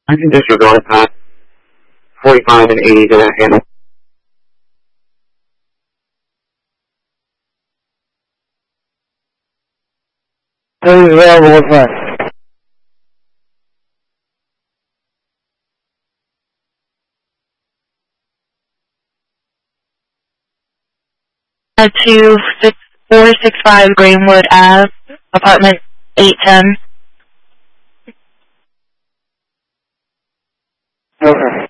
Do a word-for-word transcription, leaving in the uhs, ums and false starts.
I can disregard that. forty-five and eighty to that handle. thirty available, what's that? Uh, two six four six five Greenwood Ave, apartment eight ten. Okay.